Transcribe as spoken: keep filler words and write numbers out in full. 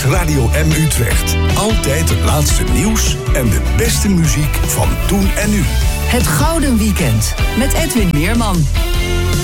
is Radio M Utrecht. Altijd het laatste nieuws en de beste muziek van toen en nu. Het Gouden Weekend met Edwin Meerman.